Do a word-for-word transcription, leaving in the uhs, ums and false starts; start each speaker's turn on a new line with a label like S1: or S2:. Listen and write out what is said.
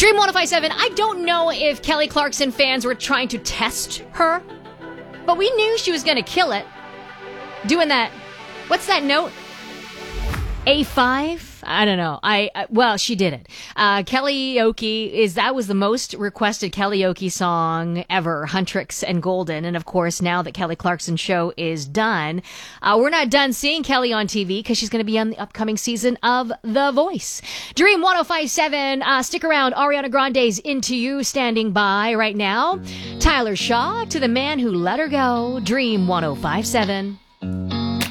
S1: Dream one oh five seven, I don't know if Kelly Clarkson fans were trying to test her, but we knew she was going to kill it. Doing that, what's that note? A five? I don't know. I, I well, she did it. Uh, Kellyoke is that was the most requested Kellyoke song ever. Huntrix and Golden, and of course, now that Kelly Clarkson's show is done, uh, we're not done seeing Kelly on T V because she's going to be on the upcoming season of The Voice. Dream one oh five seven. Uh, stick around. Ariana Grande's Into You standing by right now. Tyler Shaw to the man who let her go. Dream one oh five seven.